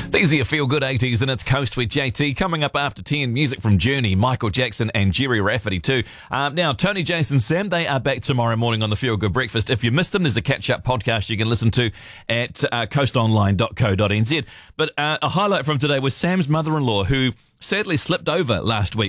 These are your feel-good 80s and it's Coast with JT. Coming up after 10, music from Journey, Michael Jackson and Jerry Rafferty too. Now, Tony, Jason, Sam, they are back tomorrow morning on the Feel Good Breakfast. If you missed them, there's a catch-up podcast you can listen to at coastonline.co.nz. But a highlight from today was Sam's mother-in-law, who sadly slipped over last week.